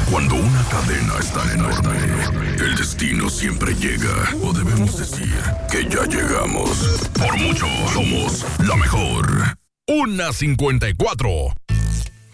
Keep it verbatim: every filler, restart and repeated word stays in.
Cuando una cadena es tan enorme, el destino siempre llega. O debemos decir que ya llegamos. Por mucho, somos la mejor. Una cincuenta y cuatro.